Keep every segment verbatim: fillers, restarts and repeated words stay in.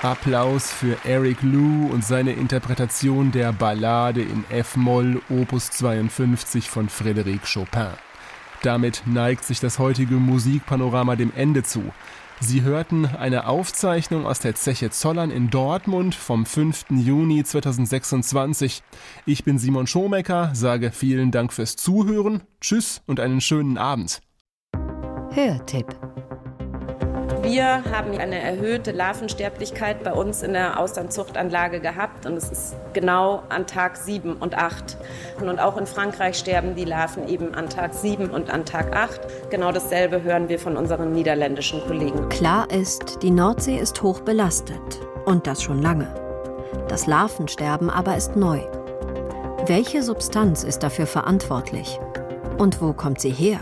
Applaus für Eric Liu und seine Interpretation der Ballade in F-Moll Opus zweiundfünfzig von Frédéric Chopin. Damit neigt sich das heutige Musikpanorama dem Ende zu. Sie hörten eine Aufzeichnung aus der Zeche Zollern in Dortmund vom fünften Juni zweitausendsechsundzwanzig. Ich bin Simon Schomecker, sage vielen Dank fürs Zuhören, tschüss und einen schönen Abend. Hörtipp. Wir haben eine erhöhte Larvensterblichkeit bei uns in der Austernzuchtanlage gehabt und es ist genau an Tag sieben und acht. Und auch in Frankreich sterben die Larven eben an Tag sieben und an Tag acht. Genau dasselbe hören wir von unseren niederländischen Kollegen. Klar ist, die Nordsee ist hoch belastet und das schon lange. Das Larvensterben aber ist neu. Welche Substanz ist dafür verantwortlich? Und wo kommt sie her?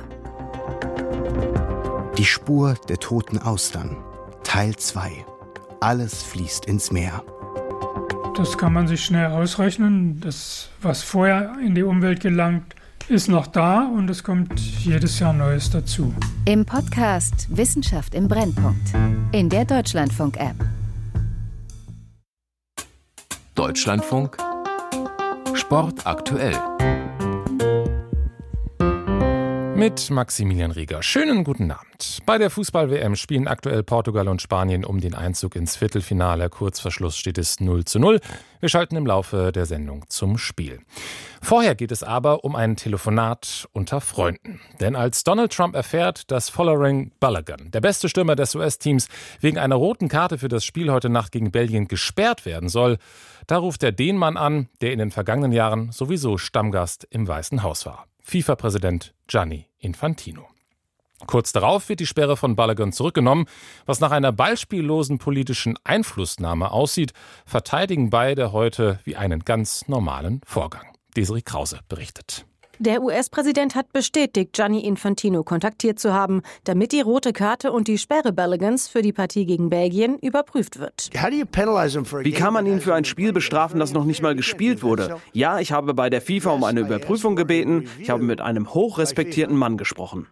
Die Spur der toten Austern. Teil zwei. Alles fließt ins Meer. Das kann man sich schnell ausrechnen. Das, was vorher in die Umwelt gelangt, ist noch da und es kommt jedes Jahr Neues dazu. Im Podcast Wissenschaft im Brennpunkt. In der Deutschlandfunk-App. Deutschlandfunk Sport aktuell. Mit Maximilian Rieger. Schönen guten Abend. Bei der Fußball-W M spielen aktuell Portugal und Spanien um den Einzug ins Viertelfinale. Kurz vor Schluss steht es null zu null. Wir schalten im Laufe der Sendung zum Spiel. Vorher geht es aber um ein Telefonat unter Freunden. Denn als Donald Trump erfährt, dass Folarin Balogun, der beste Stürmer des U S-Teams, wegen einer roten Karte für das Spiel heute Nacht gegen Belgien gesperrt werden soll, da ruft er den Mann an, der in den vergangenen Jahren sowieso Stammgast im Weißen Haus war. FIFA-Präsident Gianni Infantino. Kurz darauf wird die Sperre von Balogun zurückgenommen. Was nach einer beispiellosen politischen Einflussnahme aussieht, verteidigen beide heute wie einen ganz normalen Vorgang. Desiree Krause berichtet. Der U S-Präsident hat bestätigt, Gianni Infantino kontaktiert zu haben, damit die rote Karte und die Sperre Baloguns für die Partie gegen Belgien überprüft wird. Wie kann man ihn für ein Spiel bestrafen, das noch nicht mal gespielt wurde? Ja, ich habe bei der FIFA um eine Überprüfung gebeten. Ich habe mit einem hochrespektierten Mann gesprochen.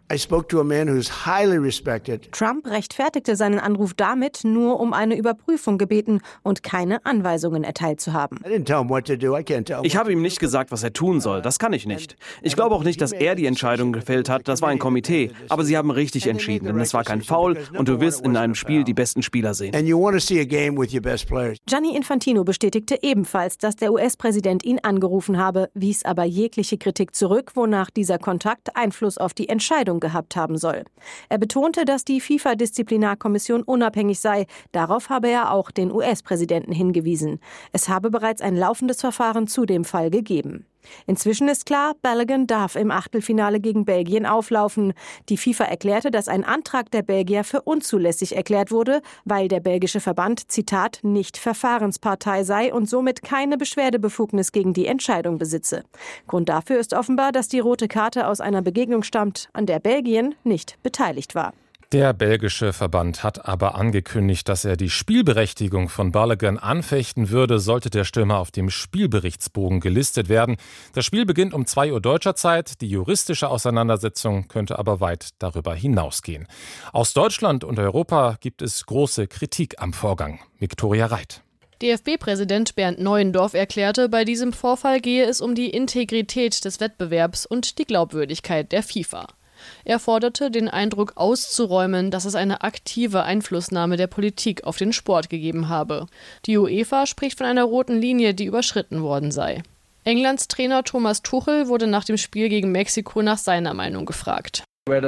Trump rechtfertigte seinen Anruf damit, nur um eine Überprüfung gebeten und keine Anweisungen erteilt zu haben. Ich habe ihm nicht gesagt, was er tun soll. Das kann ich nicht. Ich glaube auch nicht, dass er die Entscheidung gefällt hat. Das war ein Komitee. Aber sie haben richtig entschieden, denn es war kein Foul und du willst in einem Spiel die besten Spieler sehen. Gianni Infantino bestätigte ebenfalls, dass der U S-Präsident ihn angerufen habe, wies aber jegliche Kritik zurück, wonach dieser Kontakt Einfluss auf die Entscheidung gehabt haben soll. Er betonte, dass die FIFA-Disziplinarkommission unabhängig sei. Darauf habe er auch den U S-Präsidenten hingewiesen. Es habe bereits ein laufendes Verfahren zu dem Fall gegeben. Inzwischen ist klar, Balogun darf im Achtelfinale gegen Belgien auflaufen. Die FIFA erklärte, dass ein Antrag der Belgier für unzulässig erklärt wurde, weil der belgische Verband, Zitat, nicht Verfahrenspartei sei und somit keine Beschwerdebefugnis gegen die Entscheidung besitze. Grund dafür ist offenbar, dass die rote Karte aus einer Begegnung stammt, an der Belgien nicht beteiligt war. Der belgische Verband hat aber angekündigt, dass er die Spielberechtigung von Balogun anfechten würde, sollte der Stürmer auf dem Spielberichtsbogen gelistet werden. Das Spiel beginnt um zwei Uhr deutscher Zeit. Die juristische Auseinandersetzung könnte aber weit darüber hinausgehen. Aus Deutschland und Europa gibt es große Kritik am Vorgang. Viktoria Reit. D F B-Präsident Bernd Neuendorf erklärte, bei diesem Vorfall gehe es um die Integrität des Wettbewerbs und die Glaubwürdigkeit der FIFA. Er forderte, den Eindruck auszuräumen, dass es eine aktive Einflussnahme der Politik auf den Sport gegeben habe. Die UEFA spricht von einer roten Linie, die überschritten worden sei. Englands Trainer Thomas Tuchel wurde nach dem Spiel gegen Mexiko nach seiner Meinung gefragt.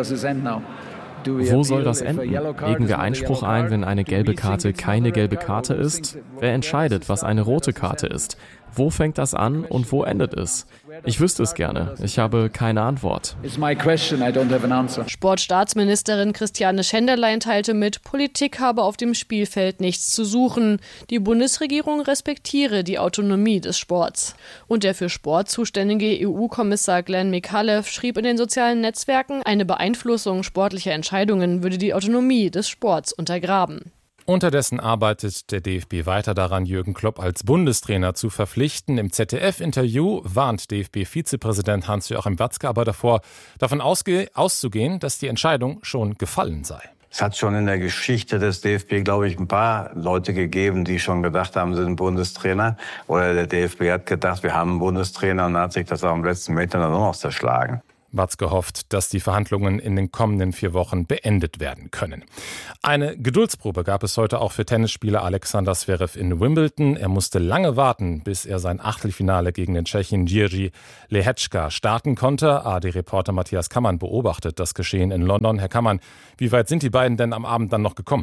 Wo soll das enden? Legen wir Einspruch ein, wenn eine gelbe Karte keine gelbe Karte ist? Wer entscheidet, was eine rote Karte ist? Wo fängt das an und wo endet es? Ich wüsste es gerne. Ich habe keine Antwort. Sportstaatsministerin Christiane Schenderlein teilte mit, Politik habe auf dem Spielfeld nichts zu suchen. Die Bundesregierung respektiere die Autonomie des Sports. Und der für Sport zuständige E U-Kommissar Glenn Micallef schrieb in den sozialen Netzwerken, eine Beeinflussung sportlicher Entscheidungen würde die Autonomie des Sports untergraben. Unterdessen arbeitet der D F B weiter daran, Jürgen Klopp als Bundestrainer zu verpflichten. Im Z D F-Interview warnt D F B-Vizepräsident Hans-Joachim Watzke aber davor, davon ausge- auszugehen, dass die Entscheidung schon gefallen sei. Es hat schon in der Geschichte des D F B, glaube ich, ein paar Leute gegeben, die schon gedacht haben, sie sind Bundestrainer. Oder der D F B hat gedacht, wir haben einen Bundestrainer, und hat sich das auch am letzten Meter dann noch zerschlagen. Watzke hofft, dass die Verhandlungen in den kommenden vier Wochen beendet werden können. Eine Geduldsprobe gab es heute auch für Tennisspieler Alexander Zverev in Wimbledon. Er musste lange warten, bis er sein Achtelfinale gegen den Tschechen Jiří Lehečka starten konnte. A D-Reporter Matthias Kammann beobachtet das Geschehen in London. Herr Kammann, wie weit sind die beiden denn am Abend dann noch gekommen?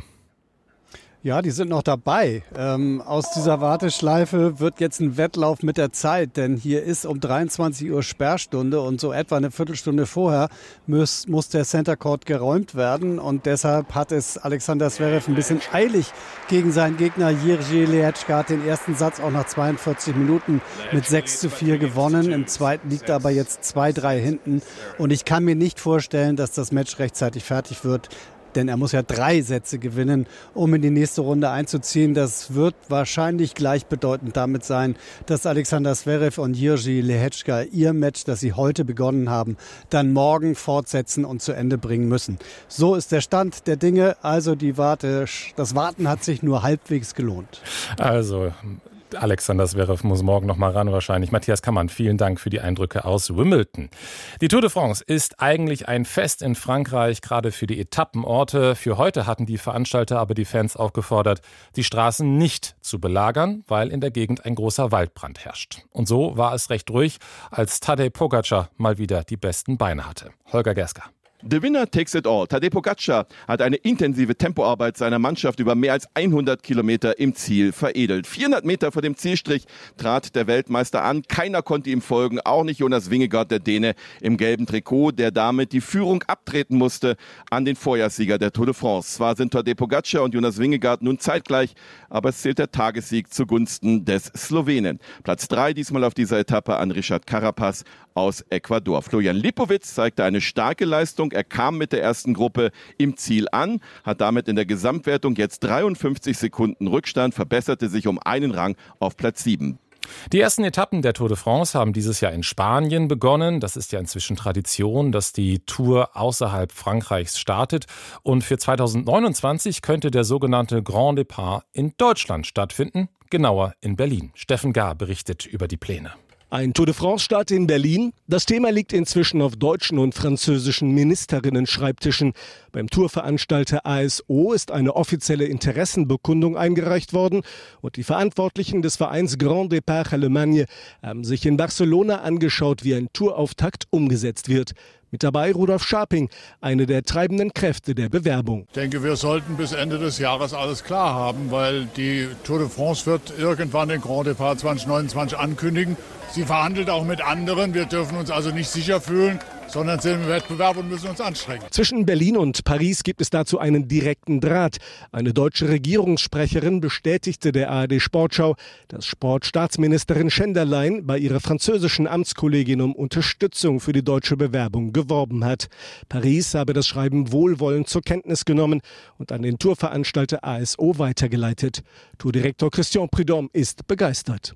Ja, die sind noch dabei. Ähm, aus dieser Warteschleife wird jetzt ein Wettlauf mit der Zeit, denn hier ist um dreiundzwanzig Uhr Sperrstunde und so etwa eine Viertelstunde vorher muss, muss der Center Court geräumt werden, und deshalb hat es Alexander Zverev ein bisschen eilig gegen seinen Gegner Jiří Lehečka, hat den ersten Satz auch nach zweiundvierzig Minuten mit sechs zu vier gewonnen. Im zweiten liegt er aber jetzt zwei drei hinten, und ich kann mir nicht vorstellen, dass das Match rechtzeitig fertig wird. Denn er muss ja drei Sätze gewinnen, um in die nächste Runde einzuziehen. Das wird wahrscheinlich gleichbedeutend damit sein, dass Alexander Zverev und Jiří Lehečka ihr Match, das sie heute begonnen haben, dann morgen fortsetzen und zu Ende bringen müssen. So ist der Stand der Dinge. Also die Warte, das Warten hat sich nur halbwegs gelohnt. Also Alexander Zverev muss morgen noch mal ran wahrscheinlich. Matthias Kammann, vielen Dank für die Eindrücke aus Wimbledon. Die Tour de France ist eigentlich ein Fest in Frankreich, gerade für die Etappenorte. Für heute hatten die Veranstalter aber die Fans aufgefordert, die Straßen nicht zu belagern, weil in der Gegend ein großer Waldbrand herrscht. Und so war es recht ruhig, als Tadej Pogačar mal wieder die besten Beine hatte. Holger Gerska. The winner takes it all. Tadej Pogačar hat eine intensive Tempoarbeit seiner Mannschaft über mehr als hundert Kilometer im Ziel veredelt. vierhundert Meter vor dem Zielstrich trat der Weltmeister an. Keiner konnte ihm folgen, auch nicht Jonas Vingegaard, der Däne im gelben Trikot, der damit die Führung abtreten musste an den Vorjahrssieger der Tour de France. Zwar sind Tadej Pogačar und Jonas Vingegaard nun zeitgleich, aber es zählt der Tagessieg zugunsten des Slowenen. Platz drei diesmal auf dieser Etappe an Richard Carapaz aus Ecuador. Florian Lipowitz zeigte eine starke Leistung. Er kam mit der ersten Gruppe im Ziel an, hat damit in der Gesamtwertung jetzt dreiundfünfzig Sekunden Rückstand, verbesserte sich um einen Rang auf Platz sieben. Die ersten Etappen der Tour de France haben dieses Jahr in Spanien begonnen. Das ist ja inzwischen Tradition, dass die Tour außerhalb Frankreichs startet. Und für zweitausendneunundzwanzig könnte der sogenannte Grand Départ in Deutschland stattfinden, genauer in Berlin. Steffen Gahr berichtet über die Pläne. Ein Tour de France-Start in Berlin. Das Thema liegt inzwischen auf deutschen und französischen Ministerinnen-Schreibtischen. Beim Tourveranstalter A S O ist eine offizielle Interessenbekundung eingereicht worden. Und die Verantwortlichen des Vereins Grand Départ Allemagne haben sich in Barcelona angeschaut, wie ein Tourauftakt umgesetzt wird. Mit dabei Rudolf Scharping, eine der treibenden Kräfte der Bewerbung. Ich denke, wir sollten bis Ende des Jahres alles klar haben, weil die Tour de France wird irgendwann den Grand Départ zwanzig neunundzwanzig ankündigen. Sie verhandelt auch mit anderen. Wir dürfen uns also nicht sicher fühlen, sondern sind im Wettbewerb und müssen uns anstrengen. Zwischen Berlin und Paris gibt es dazu einen direkten Draht. Eine deutsche Regierungssprecherin bestätigte der A R D Sportschau, dass Sportstaatsministerin Schenderlein bei ihrer französischen Amtskollegin um Unterstützung für die deutsche Bewerbung geworben hat. Paris habe das Schreiben wohlwollend zur Kenntnis genommen und an den Tourveranstalter A S O weitergeleitet. Tourdirektor Christian Prudhomme ist begeistert.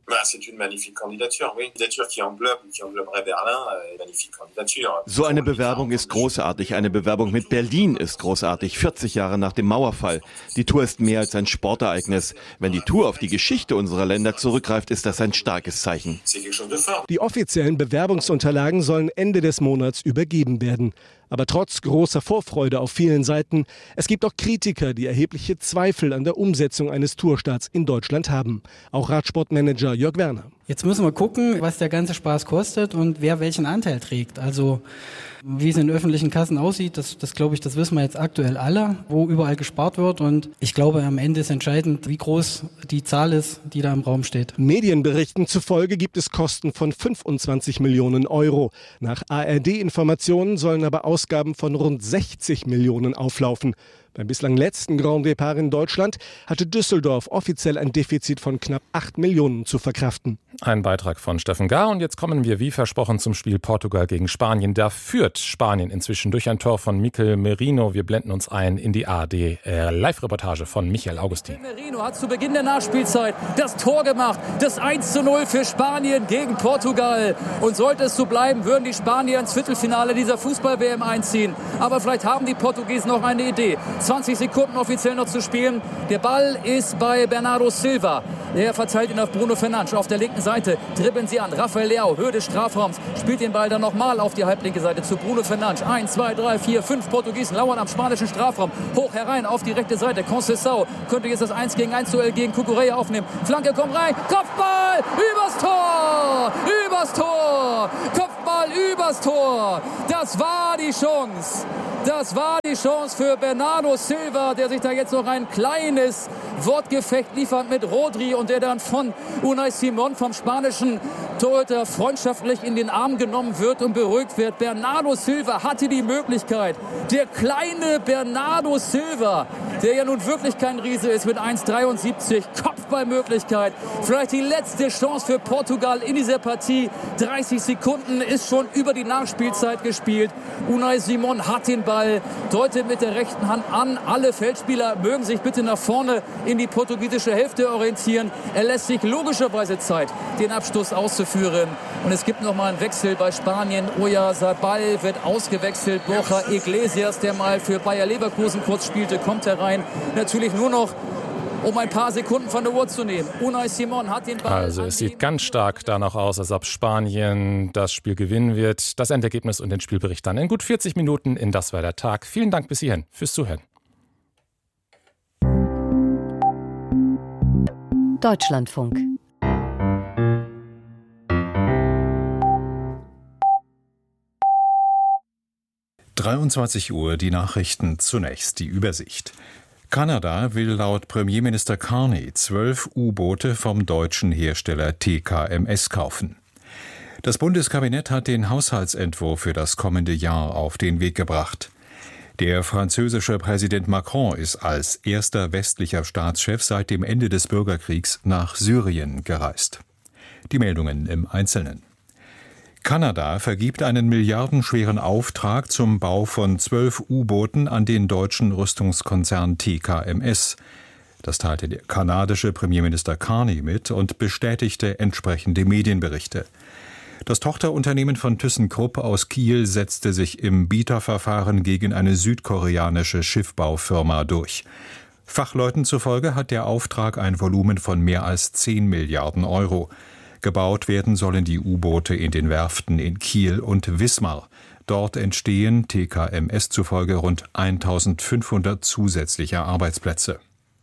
So eine Bewerbung ist großartig. Eine Bewerbung mit Berlin ist großartig. vierzig Jahre nach dem Mauerfall. Die Tour ist mehr als ein Sportereignis. Wenn die Tour auf die Geschichte unserer Länder zurückgreift, ist das ein starkes Zeichen. Die offiziellen Bewerbungsunterlagen sollen Ende des Monats übergeben werden. Aber trotz großer Vorfreude auf vielen Seiten, es gibt auch Kritiker, die erhebliche Zweifel an der Umsetzung eines Tourstarts in Deutschland haben. Auch Radsportmanager Jörg Werner. Jetzt müssen wir gucken, was der ganze Spaß kostet und wer welchen Anteil trägt. Also wie es in öffentlichen Kassen aussieht, das, das glaube ich, das wissen wir jetzt aktuell alle, wo überall gespart wird. Und ich glaube, am Ende ist entscheidend, wie groß die Zahl ist, die da im Raum steht. Medienberichten zufolge gibt es Kosten von fünfundzwanzig Millionen Euro. Nach A R D-Informationen sollen aber Ausgaben von rund sechzig Millionen auflaufen. Beim bislang letzten Grand Départ in Deutschland hatte Düsseldorf offiziell ein Defizit von knapp acht Millionen zu verkraften. Ein Beitrag von Steffen Gahr. Und jetzt kommen wir wie versprochen zum Spiel Portugal gegen Spanien. Da führt Spanien inzwischen durch ein Tor von Mikel Merino. Wir blenden uns ein in die A R D-Live-Reportage von Michael Augustin. Merino hat zu Beginn der Nachspielzeit das Tor gemacht. Das eins zu null für Spanien gegen Portugal. Und sollte es so bleiben, würden die Spanier ins Viertelfinale dieser Fußball-W M einziehen. Aber vielleicht haben die Portugiesen noch eine Idee. zwanzig Sekunden offiziell noch zu spielen. Der Ball ist bei Bernardo Silva. Der verteilt ihn auf Bruno Fernandes. Auf der linken Seite dribbeln sie an. Rafael Leao, Höhe des Strafraums, spielt den Ball dann nochmal auf die halblinke Seite zu Bruno Fernandes. Eins, zwei, drei, vier, fünf Portugiesen lauern am spanischen Strafraum. Hoch herein auf die rechte Seite. Conceição könnte jetzt das eins gegen eins Duell gegen Cucurella aufnehmen. Flanke kommt rein. Kopfball übers Tor. Übers Tor. Kopfball übers Tor. Das war die Chance. Das war die Chance für Bernardo Silva, der sich da jetzt noch ein kleines Wortgefecht liefert mit Rodri und der dann von Unai Simón, vom spanischen Torhüter, freundschaftlich in den Arm genommen wird und beruhigt wird. Bernardo Silva hatte die Möglichkeit. Der kleine Bernardo Silva, der ja nun wirklich kein Riese ist, mit eins Komma dreiundsiebzig, Kopfballmöglichkeit. Vielleicht die letzte Chance für Portugal in dieser Partie. dreißig Sekunden ist schon über die Nachspielzeit gespielt. Unai Simón hat den Ball, deutet mit der rechten Hand an. Alle Feldspieler mögen sich bitte nach vorne in die portugiesische Hälfte orientieren. Er lässt sich logischerweise Zeit, den Abstoß auszuführen. Und es gibt noch mal einen Wechsel bei Spanien. Oyarzabal wird ausgewechselt. Borja Iglesias, der mal für Bayer Leverkusen kurz spielte, kommt herein. Natürlich nur noch, um ein paar Sekunden von der Uhr zu nehmen. Unai Simón hat den Ball. Also es sieht ganz stark danach aus, als ob Spanien das Spiel gewinnen wird. Das Endergebnis und den Spielbericht dann in gut vierzig Minuten in Das war der Tag. Vielen Dank bis hierhin fürs Zuhören. Deutschlandfunk. dreiundzwanzig Uhr, die Nachrichten, zunächst die Übersicht. Kanada will laut Premierminister Carney zwölf U-Boote vom deutschen Hersteller T K M S kaufen. Das Bundeskabinett hat den Haushaltsentwurf für das kommende Jahr auf den Weg gebracht. Der französische Präsident Macron ist als erster westlicher Staatschef seit dem Ende des Bürgerkriegs nach Syrien gereist. Die Meldungen im Einzelnen. Kanada vergibt einen milliardenschweren Auftrag zum Bau von zwölf U-Booten an den deutschen Rüstungskonzern T K M S. Das teilte der kanadische Premierminister Carney mit und bestätigte entsprechende Medienberichte. Das Tochterunternehmen von ThyssenKrupp aus Kiel setzte sich im Bieterverfahren gegen eine südkoreanische Schiffbaufirma durch. Fachleuten zufolge hat der Auftrag ein Volumen von mehr als zehn Milliarden Euro. Gebaut werden sollen die U-Boote in den Werften in Kiel und Wismar. Dort entstehen T K M S zufolge rund eintausendfünfhundert zusätzliche Arbeitsplätze.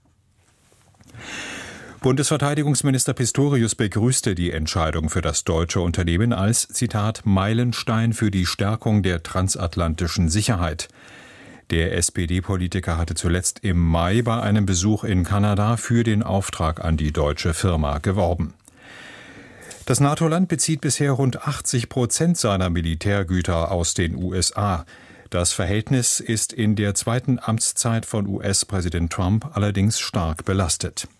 Bundesverteidigungsminister Pistorius begrüßte die Entscheidung für das deutsche Unternehmen als, Zitat, Meilenstein für die Stärkung der transatlantischen Sicherheit. Der S P D-Politiker hatte zuletzt im Mai bei einem Besuch in Kanada für den Auftrag an die deutsche Firma geworben. Das NATO-Land bezieht bisher rund achtzig Prozent seiner Militärgüter aus den U S A. Das Verhältnis ist in der zweiten Amtszeit von U S-Präsident Trump allerdings stark belastet.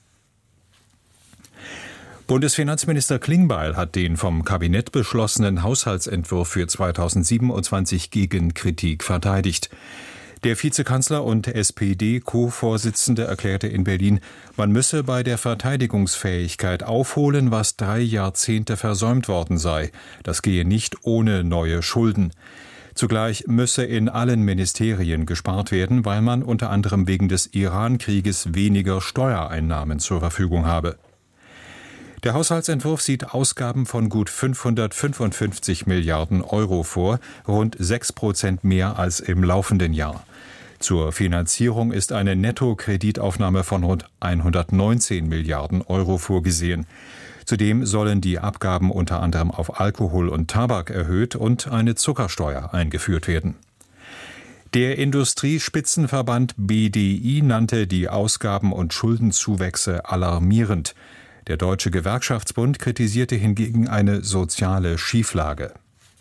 Bundesfinanzminister Klingbeil hat den vom Kabinett beschlossenen Haushaltsentwurf für zweitausendsiebenundzwanzig gegen Kritik verteidigt. Der Vizekanzler und S P D-Co-Vorsitzende erklärte in Berlin, man müsse bei der Verteidigungsfähigkeit aufholen, was drei Jahrzehnte versäumt worden sei. Das gehe nicht ohne neue Schulden. Zugleich müsse in allen Ministerien gespart werden, weil man unter anderem wegen des Iran-Krieges weniger Steuereinnahmen zur Verfügung habe. Der Haushaltsentwurf sieht Ausgaben von gut fünfhundertfünfundfünfzig Milliarden Euro vor, rund sechs Prozent mehr als im laufenden Jahr. Zur Finanzierung ist eine Nettokreditaufnahme von rund hundertneunzehn Milliarden Euro vorgesehen. Zudem sollen die Abgaben unter anderem auf Alkohol und Tabak erhöht und eine Zuckersteuer eingeführt werden. Der Industriespitzenverband B D I nannte die Ausgaben- und Schuldenzuwächse alarmierend. Der Deutsche Gewerkschaftsbund kritisierte hingegen eine soziale Schieflage.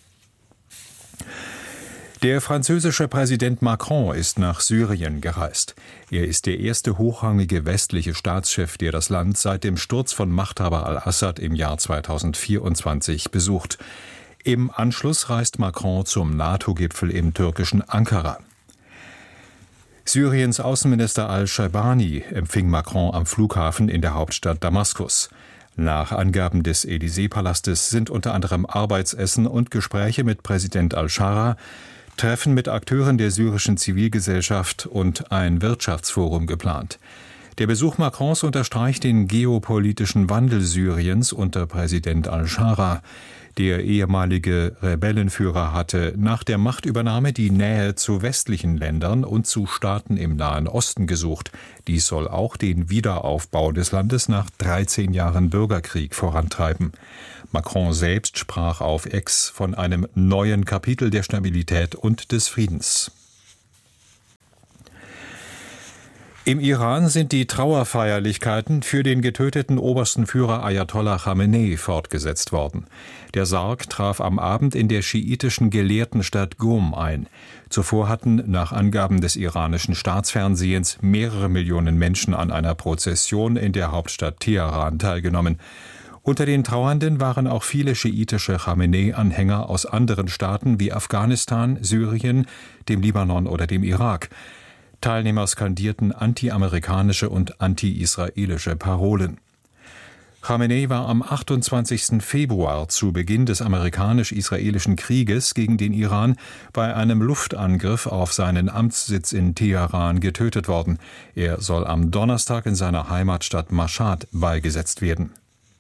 Der französische Präsident Macron ist nach Syrien gereist. Er ist der erste hochrangige westliche Staatschef, der das Land seit dem Sturz von Machthaber al-Assad im Jahr zweitausendvierundzwanzig besucht. Im Anschluss reist Macron zum NATO-Gipfel im türkischen Ankara. Syriens Außenminister al-Shaibani empfing Macron am Flughafen in der Hauptstadt Damaskus. Nach Angaben des Élysée-Palastes sind unter anderem Arbeitsessen und Gespräche mit Präsident al-Shara, Treffen mit Akteuren der syrischen Zivilgesellschaft und ein Wirtschaftsforum geplant. Der Besuch Macrons unterstreicht den geopolitischen Wandel Syriens unter Präsident al-Schara. Der ehemalige Rebellenführer hatte nach der Machtübernahme die Nähe zu westlichen Ländern und zu Staaten im Nahen Osten gesucht. Dies soll auch den Wiederaufbau des Landes nach dreizehn Jahren Bürgerkrieg vorantreiben. Macron selbst sprach auf X von einem neuen Kapitel der Stabilität und des Friedens. Im Iran sind die Trauerfeierlichkeiten für den getöteten obersten Führer Ayatollah Khamenei fortgesetzt worden. Der Sarg traf am Abend in der schiitischen Gelehrtenstadt Qom ein. Zuvor hatten nach Angaben des iranischen Staatsfernsehens mehrere Millionen Menschen an einer Prozession in der Hauptstadt Teheran teilgenommen. Unter den Trauernden waren auch viele schiitische Khamenei-Anhänger aus anderen Staaten wie Afghanistan, Syrien, dem Libanon oder dem Irak. Teilnehmer skandierten anti-amerikanische und anti-israelische Parolen. Khamenei war am achtundzwanzigsten Februar zu Beginn des amerikanisch-israelischen Krieges gegen den Iran bei einem Luftangriff auf seinen Amtssitz in Teheran getötet worden. Er soll am Donnerstag in seiner Heimatstadt Mashhad beigesetzt werden.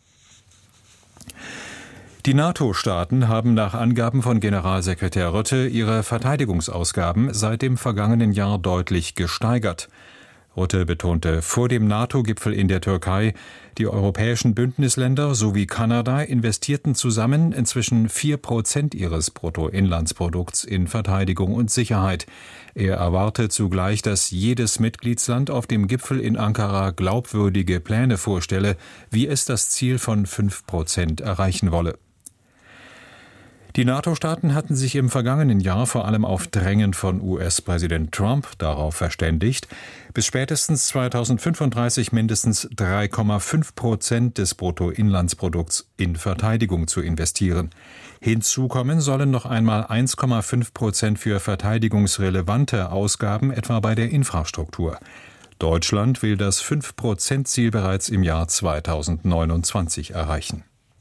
Die NATO-Staaten haben nach Angaben von Generalsekretär Rutte ihre Verteidigungsausgaben seit dem vergangenen Jahr deutlich gesteigert. Rutte betonte vor dem NATO-Gipfel in der Türkei, die europäischen Bündnisländer sowie Kanada investierten zusammen inzwischen vier Prozent ihres Bruttoinlandsprodukts in Verteidigung und Sicherheit. Er erwarte zugleich, dass jedes Mitgliedsland auf dem Gipfel in Ankara glaubwürdige Pläne vorstelle, wie es das Ziel von fünf Prozent erreichen wolle. Die NATO-Staaten hatten sich im vergangenen Jahr vor allem auf Drängen von U S-Präsident Trump darauf verständigt, bis spätestens zweitausendfünfunddreißig mindestens drei Komma fünf Prozent des Bruttoinlandsprodukts in Verteidigung zu investieren. Hinzu kommen sollen noch einmal eins Komma fünf Prozent für verteidigungsrelevante Ausgaben, etwa bei der Infrastruktur. Deutschland will das fünf Prozent Ziel bereits im Jahr zweitausendneunundzwanzig erreichen.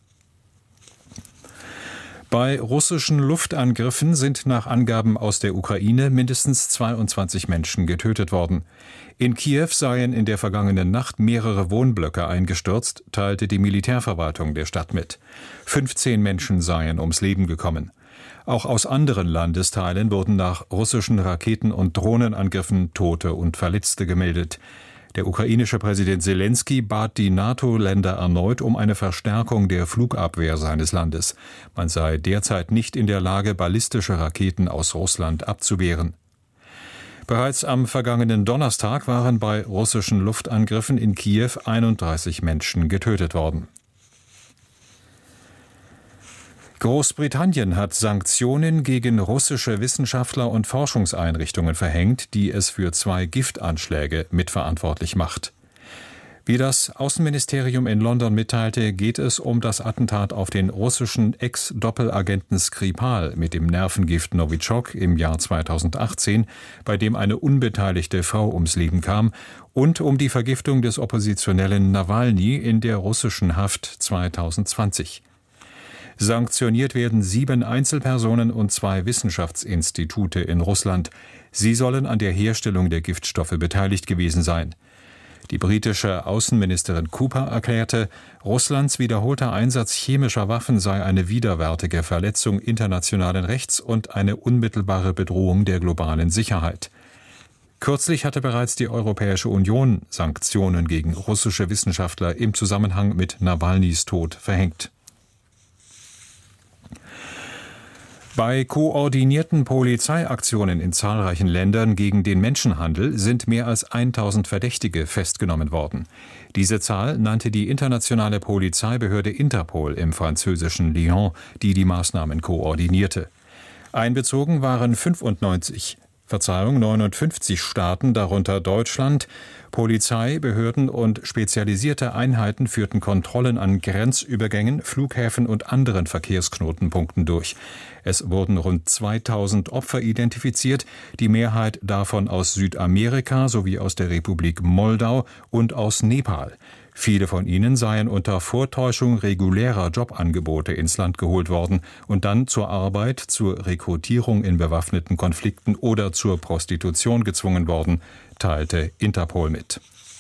Bei russischen Luftangriffen sind nach Angaben aus der Ukraine mindestens zweiundzwanzig Menschen getötet worden. In Kiew seien in der vergangenen Nacht mehrere Wohnblöcke eingestürzt, teilte die Militärverwaltung der Stadt mit. fünfzehn Menschen seien ums Leben gekommen. Auch aus anderen Landesteilen wurden nach russischen Raketen- und Drohnenangriffen Tote und Verletzte gemeldet. Der ukrainische Präsident Selenskyj bat die NATO-Länder erneut um eine Verstärkung der Flugabwehr seines Landes. Man sei derzeit nicht in der Lage, ballistische Raketen aus Russland abzuwehren. Bereits am vergangenen Donnerstag waren bei russischen Luftangriffen in Kiew einunddreißig Menschen getötet worden. Großbritannien hat Sanktionen gegen russische Wissenschaftler und Forschungseinrichtungen verhängt, die es für zwei Giftanschläge mitverantwortlich macht. Wie das Außenministerium in London mitteilte, geht es um das Attentat auf den russischen Ex-Doppelagenten Skripal mit dem Nervengift Novichok im Jahr zweitausendachtzehn, bei dem eine unbeteiligte Frau ums Leben kam, und um die Vergiftung des Oppositionellen Nawalny in der russischen Haft zweitausendzwanzig. Sanktioniert werden sieben Einzelpersonen und zwei Wissenschaftsinstitute in Russland. Sie sollen an der Herstellung der Giftstoffe beteiligt gewesen sein. Die britische Außenministerin Cooper erklärte, Russlands wiederholter Einsatz chemischer Waffen sei eine widerwärtige Verletzung internationalen Rechts und eine unmittelbare Bedrohung der globalen Sicherheit. Kürzlich hatte bereits die Europäische Union Sanktionen gegen russische Wissenschaftler im Zusammenhang mit Nawalnys Tod verhängt. Bei koordinierten Polizeiaktionen in zahlreichen Ländern gegen den Menschenhandel sind mehr als tausend Verdächtige festgenommen worden. Diese Zahl nannte die internationale Polizeibehörde Interpol im französischen Lyon, die die Maßnahmen koordinierte. Einbezogen waren fünfundneunzig, Verzeihung, neunundfünfzig Staaten, darunter Deutschland. Polizei, Behörden und spezialisierte Einheiten führten Kontrollen an Grenzübergängen, Flughäfen und anderen Verkehrsknotenpunkten durch. Es wurden rund zweitausend Opfer identifiziert, die Mehrheit davon aus Südamerika sowie aus der Republik Moldau und aus Nepal. Viele von ihnen seien unter Vortäuschung regulärer Jobangebote ins Land geholt worden und dann zur Arbeit, zur Rekrutierung in bewaffneten Konflikten oder zur Prostitution gezwungen worden, teilte Interpol mit.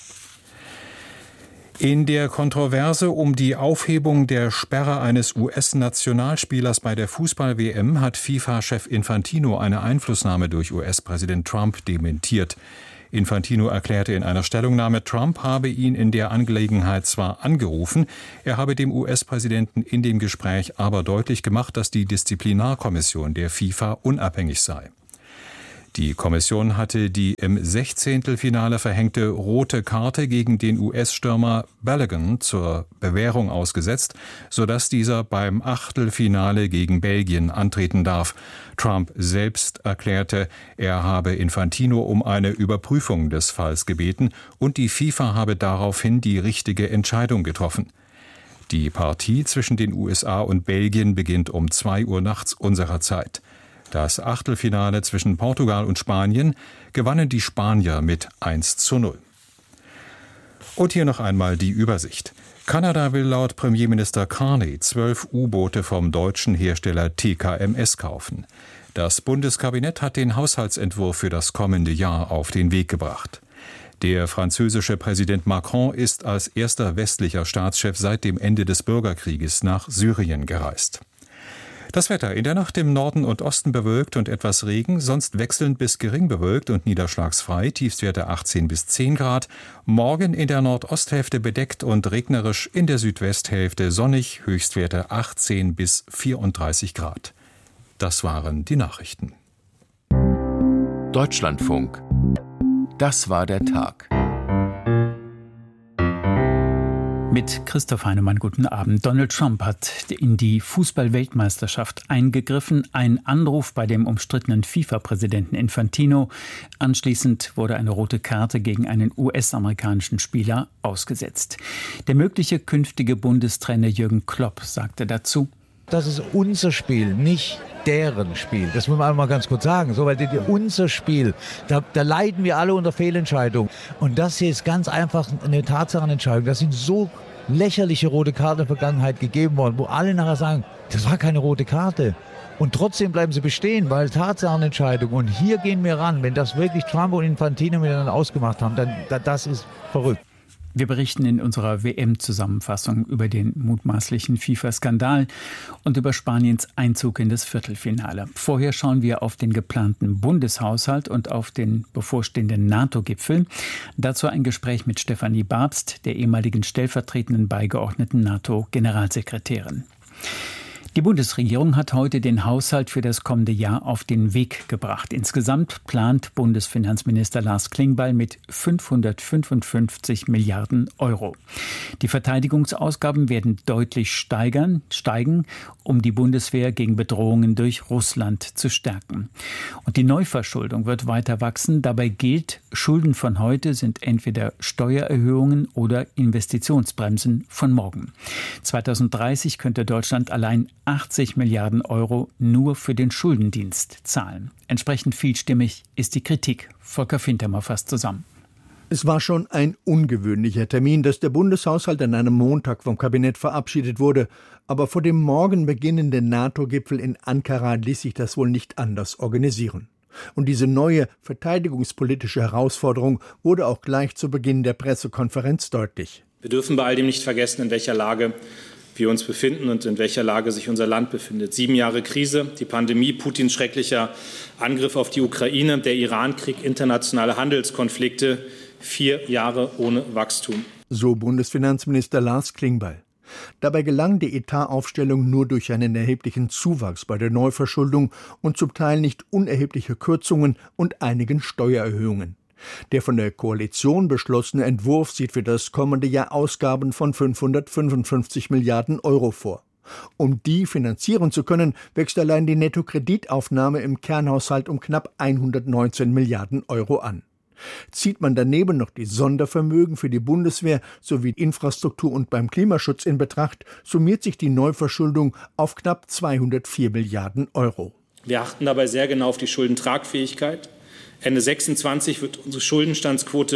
In der Kontroverse um die Aufhebung der Sperre eines U S-Nationalspielers bei der Fußball-W M hat FIFA-Chef Infantino eine Einflussnahme durch U S-Präsident Trump dementiert. Infantino erklärte in einer Stellungnahme, Trump habe ihn in der Angelegenheit zwar angerufen, er habe dem U S-Präsidenten in dem Gespräch aber deutlich gemacht, dass die Disziplinarkommission der FIFA unabhängig sei. Die Kommission hatte die im Sechzehntelfinale verhängte rote Karte gegen den U S-Stürmer Balogun zur Bewährung ausgesetzt, sodass dieser beim Achtelfinale gegen Belgien antreten darf. Trump selbst erklärte, er habe Infantino um eine Überprüfung des Falls gebeten und die FIFA habe daraufhin die richtige Entscheidung getroffen. Die Partie zwischen den U S A und Belgien beginnt um zwei Uhr nachts unserer Zeit. Das Achtelfinale zwischen Portugal und Spanien gewannen die Spanier mit eins zu null. Und hier noch einmal die Übersicht. Kanada will laut Premierminister Carney zwölf U-Boote vom deutschen Hersteller T K M S kaufen. Das Bundeskabinett hat den Haushaltsentwurf für das kommende Jahr auf den Weg gebracht. Der französische Präsident Macron ist als erster westlicher Staatschef seit dem Ende des Bürgerkrieges nach Syrien gereist. Das Wetter in der Nacht im Norden und Osten bewölkt und etwas Regen, sonst wechselnd bis gering bewölkt und niederschlagsfrei, Tiefstwerte achtzehn bis zehn Grad. Morgen in der Nordosthälfte bedeckt und regnerisch, in der Südwesthälfte sonnig, Höchstwerte achtzehn bis vierunddreißig Grad. Das waren die Nachrichten. Deutschlandfunk. Das war der Tag. Mit Christoph Heinemann, guten Abend. Donald Trump hat in die Fußball-Weltmeisterschaft eingegriffen. Ein Anruf bei dem umstrittenen FIFA-Präsidenten Infantino. Anschließend wurde eine rote Karte gegen einen U S-amerikanischen Spieler ausgesetzt. Der mögliche künftige Bundestrainer Jürgen Klopp sagte dazu: Das ist unser Spiel, nicht deren Spiel. Das muss man einmal ganz kurz sagen. So, weil die, die, unser Spiel, da, da leiden wir alle unter Fehlentscheidungen. Und das hier ist ganz einfach eine Tatsachenentscheidung. Das sind so lächerliche rote Karten in der Vergangenheit gegeben worden, wo alle nachher sagen, das war keine rote Karte. Und trotzdem bleiben sie bestehen, weil Tatsachenentscheidung. Und hier gehen wir ran. Wenn das wirklich Trump und Infantino miteinander ausgemacht haben, dann das ist verrückt. Wir berichten in unserer W M-Zusammenfassung über den mutmaßlichen FIFA-Skandal und über Spaniens Einzug in das Viertelfinale. Vorher schauen wir auf den geplanten Bundeshaushalt und auf den bevorstehenden NATO-Gipfel. Dazu ein Gespräch mit Stefanie Babst, der ehemaligen stellvertretenden beigeordneten NATO-Generalsekretärin. Die Bundesregierung hat heute den Haushalt für das kommende Jahr auf den Weg gebracht. Insgesamt plant Bundesfinanzminister Lars Klingbeil mit fünfhundertfünfundfünfzig Milliarden Euro. Die Verteidigungsausgaben werden deutlich steigern, steigen, um die Bundeswehr gegen Bedrohungen durch Russland zu stärken. Und die Neuverschuldung wird weiter wachsen. Dabei gilt, Schulden von heute sind entweder Steuererhöhungen oder Investitionsbremsen von morgen. zweitausenddreißig könnte Deutschland allein achtzig Milliarden Euro nur für den Schuldendienst zahlen. Entsprechend vielstimmig ist die Kritik. Volker Fintermer fasst zusammen. Es war schon ein ungewöhnlicher Termin, dass der Bundeshaushalt an einem Montag vom Kabinett verabschiedet wurde. Aber vor dem morgen beginnenden NATO-Gipfel in Ankara ließ sich das wohl nicht anders organisieren. Und diese neue verteidigungspolitische Herausforderung wurde auch gleich zu Beginn der Pressekonferenz deutlich. Wir dürfen bei all dem nicht vergessen, in welcher Lage wir uns befinden und in welcher Lage sich unser Land befindet. Sieben Jahre Krise, die Pandemie, Putins schrecklicher Angriff auf die Ukraine, der Irankrieg, internationale Handelskonflikte, vier Jahre ohne Wachstum. So Bundesfinanzminister Lars Klingbeil. Dabei gelang die Etataufstellung nur durch einen erheblichen Zuwachs bei der Neuverschuldung und zum Teil nicht unerhebliche Kürzungen und einigen Steuererhöhungen. Der von der Koalition beschlossene Entwurf sieht für das kommende Jahr Ausgaben von fünfhundertfünfundfünfzig Milliarden Euro vor. Um die finanzieren zu können, wächst allein die Nettokreditaufnahme im Kernhaushalt um knapp hundertneunzehn Milliarden Euro an. Zieht man daneben noch die Sondervermögen für die Bundeswehr sowie Infrastruktur und beim Klimaschutz in Betracht, summiert sich die Neuverschuldung auf knapp zweihundertvier Milliarden Euro. Wir achten dabei sehr genau auf die Schuldentragfähigkeit. Ende sechsundzwanzig wird unsere Schuldenstandsquote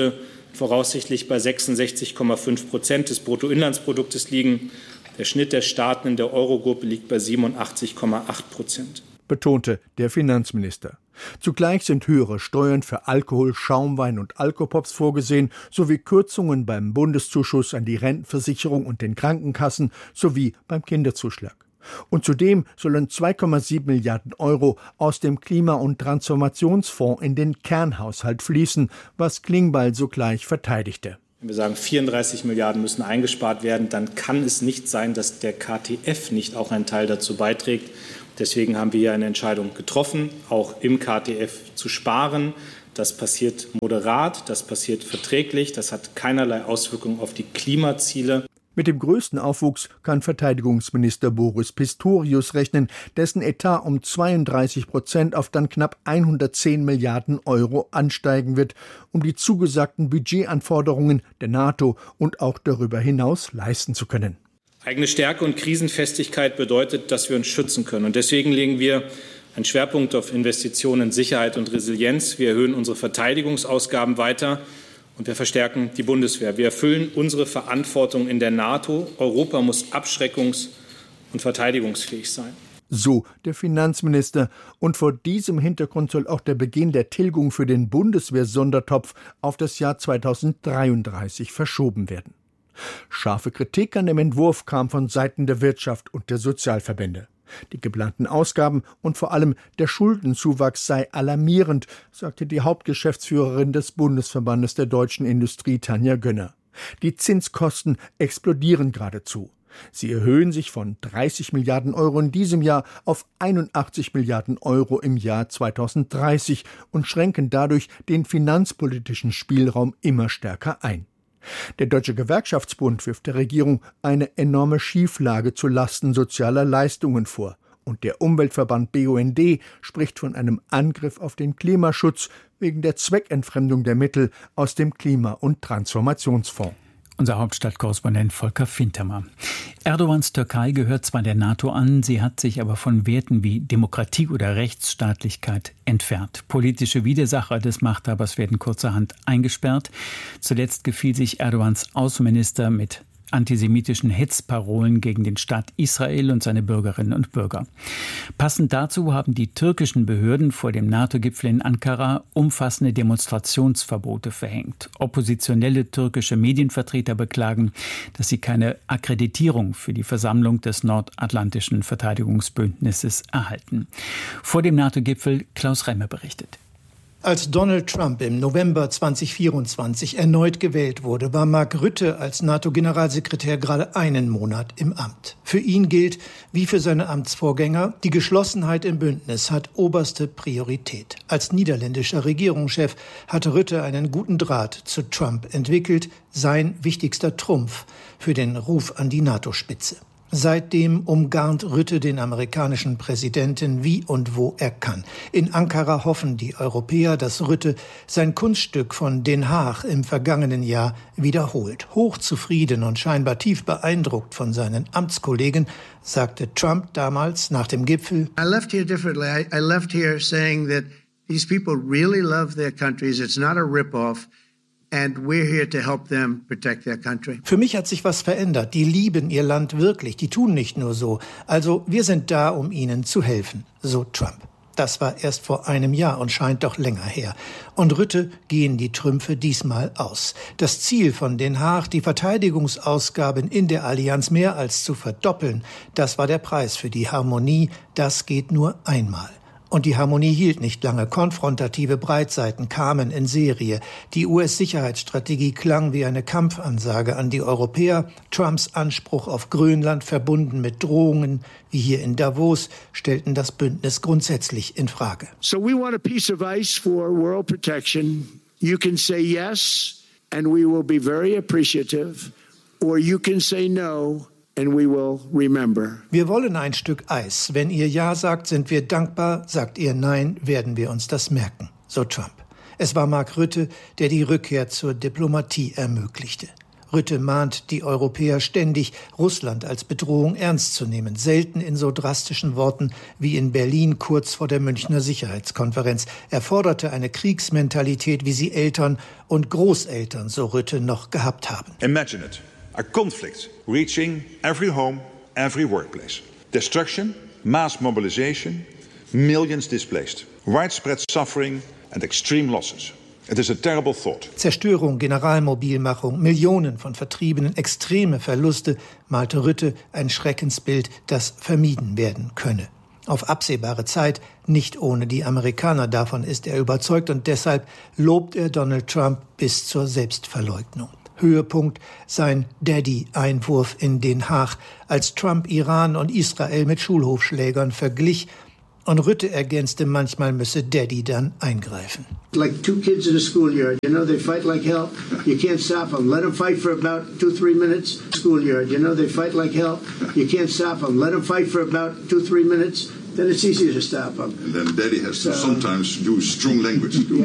voraussichtlich bei sechsundsechzig Komma fünf Prozent des Bruttoinlandsproduktes liegen. Der Schnitt der Staaten in der Eurogruppe liegt bei siebenundachtzig Komma acht Prozent. Betonte der Finanzminister. Zugleich sind höhere Steuern für Alkohol, Schaumwein und Alkopops vorgesehen, sowie Kürzungen beim Bundeszuschuss an die Rentenversicherung und den Krankenkassen sowie beim Kinderzuschlag. Und zudem sollen zwei Komma sieben Milliarden Euro aus dem Klima- und Transformationsfonds in den Kernhaushalt fließen, was Klingbeil sogleich verteidigte. Wenn wir sagen, vierunddreißig Milliarden müssen eingespart werden, dann kann es nicht sein, dass der K T F nicht auch einen Teil dazu beiträgt. Deswegen haben wir hier eine Entscheidung getroffen, auch im K T F zu sparen. Das passiert moderat, das passiert verträglich, das hat keinerlei Auswirkungen auf die Klimaziele. Mit dem größten Aufwuchs kann Verteidigungsminister Boris Pistorius rechnen, dessen Etat um zweiunddreißig Prozent auf dann knapp hundertzehn Milliarden Euro ansteigen wird, um die zugesagten Budgetanforderungen der NATO und auch darüber hinaus leisten zu können. Eigene Stärke und Krisenfestigkeit bedeutet, dass wir uns schützen können. Und deswegen legen wir einen Schwerpunkt auf Investitionen in Sicherheit und Resilienz. Wir erhöhen unsere Verteidigungsausgaben weiter. Und wir verstärken die Bundeswehr. Wir erfüllen unsere Verantwortung in der NATO. Europa muss abschreckungs- und verteidigungsfähig sein. So der Finanzminister. Und vor diesem Hintergrund soll auch der Beginn der Tilgung für den Bundeswehr-Sondertopf auf das Jahr zweitausenddreiunddreißig verschoben werden. Scharfe Kritik an dem Entwurf kam von Seiten der Wirtschaft und der Sozialverbände. Die geplanten Ausgaben und vor allem der Schuldenzuwachs sei alarmierend, sagte die Hauptgeschäftsführerin des Bundesverbandes der deutschen Industrie, Tanja Gönner. Die Zinskosten explodieren geradezu. Sie erhöhen sich von dreißig Milliarden Euro in diesem Jahr auf einundachtzig Milliarden Euro im Jahr zweitausenddreißig und schränken dadurch den finanzpolitischen Spielraum immer stärker ein. Der Deutsche Gewerkschaftsbund wirft der Regierung eine enorme Schieflage zu Lasten sozialer Leistungen vor. Und der Umweltverband B U N D spricht von einem Angriff auf den Klimaschutz wegen der Zweckentfremdung der Mittel aus dem Klima- und Transformationsfonds. Unser Hauptstadtkorrespondent Volker Fintermer. Erdogans Türkei gehört zwar der NATO an, sie hat sich aber von Werten wie Demokratie oder Rechtsstaatlichkeit entfernt. Politische Widersacher des Machthabers werden kurzerhand eingesperrt. Zuletzt gefiel sich Erdogans Außenminister mit antisemitischen Hetzparolen gegen den Staat Israel und seine Bürgerinnen und Bürger. Passend dazu haben die türkischen Behörden vor dem NATO-Gipfel in Ankara umfassende Demonstrationsverbote verhängt. Oppositionelle türkische Medienvertreter beklagen, dass sie keine Akkreditierung für die Versammlung des Nordatlantischen Verteidigungsbündnisses erhalten. Vor dem NATO-Gipfel Klaus Remme berichtet. Als Donald Trump im November zweitausendvierundzwanzig erneut gewählt wurde, war Mark Rutte als NATO-Generalsekretär gerade einen Monat im Amt. Für ihn gilt, wie für seine Amtsvorgänger, die Geschlossenheit im Bündnis hat oberste Priorität. Als niederländischer Regierungschef hatte Rutte einen guten Draht zu Trump entwickelt, sein wichtigster Trumpf für den Ruf an die NATO-Spitze. Seitdem umgarnt Rutte den amerikanischen Präsidenten wie und wo er kann. In Ankara hoffen die Europäer, dass Rutte sein Kunststück von Den Haag im vergangenen Jahr wiederholt. Hochzufrieden und scheinbar tief beeindruckt von seinen Amtskollegen sagte Trump damals nach dem Gipfel: I left here differently. I, I left here saying that these people really love their countries. It's not a rip-off. And we're here to help them protect their country. Für mich hat sich was verändert. Die lieben ihr Land wirklich. Die tun nicht nur so. Also wir sind da, um ihnen zu helfen, so Trump. Das war erst vor einem Jahr und scheint doch länger her. Und Rutte gehen die Trümpfe diesmal aus. Das Ziel von Den Haag, die Verteidigungsausgaben in der Allianz mehr als zu verdoppeln, das war der Preis für die Harmonie. Das geht nur einmal. Und die Harmonie hielt nicht lange. Konfrontative Breitseiten kamen in Serie. Die U S-Sicherheitsstrategie klang wie eine Kampfansage an die Europäer. Trumps Anspruch auf Grönland, verbunden mit Drohungen, wie hier in Davos, stellten das Bündnis grundsätzlich in Frage. So we want a piece of ice for world protection. You can say yes, and we will be very appreciative. Or you can say no. And we will remember. Wir wollen ein Stück Eis. Wenn ihr Ja sagt, sind wir dankbar. Sagt ihr Nein, werden wir uns das merken. So Trump. Es war Mark Rutte, der die Rückkehr zur Diplomatie ermöglichte. Rütte mahnt die Europäer ständig, Russland als Bedrohung ernst zu nehmen. Selten in so drastischen Worten wie in Berlin kurz vor der Münchner Sicherheitskonferenz. Er forderte eine Kriegsmentalität, wie sie Eltern und Großeltern, so Rütte, noch gehabt haben. Imagine it. A conflict reaching every home, every workplace. Destruction, mass mobilization, millions displaced. Widespread suffering and extreme losses. It is a terrible thought. Zerstörung, Generalmobilmachung, Millionen von Vertriebenen, extreme Verluste, malte Rütte ein Schreckensbild, das vermieden werden könne. Auf absehbare Zeit, nicht ohne die Amerikaner, davon ist er überzeugt, und deshalb lobt er Donald Trump bis zur Selbstverleugnung. Höhepunkt sein Daddy-Einwurf in Den Haag, als Trump Iran und Israel mit Schulhofschlägern verglich. Und Rütte ergänzte, manchmal müsse Daddy dann eingreifen. Like two kids in a schoolyard, you know, they fight like hell. You can't stop them. Let them fight for about two, three minutes. Schoolyard, you know, they fight like hell. You can't stop them. Let them fight for about two, three minutes. Then it's easier to stop them. And then Daddy has to sometimes use strong language.